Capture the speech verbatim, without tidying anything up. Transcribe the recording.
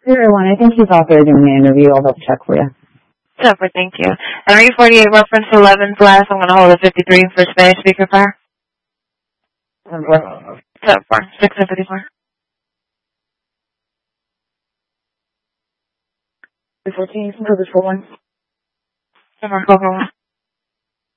zero one, I think he's out there doing the interview. I'll double check for you. Super, thank you. And are you forty-eight reference eleven's last? I'm going to hold a fifty-three for Spanish speaker fire. Super, six and fifty-four. fourteen, service for one. Super, go for one.